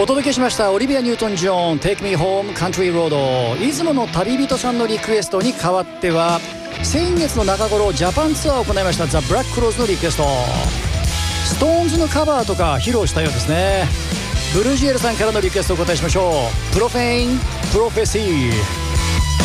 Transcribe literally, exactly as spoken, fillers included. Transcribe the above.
お届けしましたオリビア・ニュートン・ジョン Take Me Home Country Road。 出雲の旅人さんのリクエストに代わっては、先月の中頃ジャパンツアーを行いましたザ・ブラック・クローズのリクエスト、ストーンズのカバーとか披露したようですね。ブルージエルさんからのリクエストをお答えしましょう。プロフェイン・プロフェシー。